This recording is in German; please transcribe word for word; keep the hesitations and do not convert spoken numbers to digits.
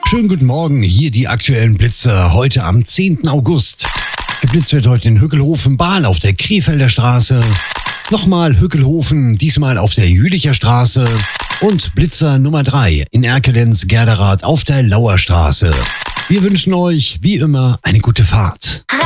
Schönen guten Morgen, hier die aktuellen Blitze heute am zehnten August. Geblitzt wird heute in Hückelhofen-Bahl auf der Krefelder Straße. Nochmal Hückelhofen, diesmal auf der Jülicher Straße. Und Blitzer Nummer drei in Erkelenz-Gerderath auf der Lauer Straße. Wir wünschen euch, wie immer, eine gute Fahrt.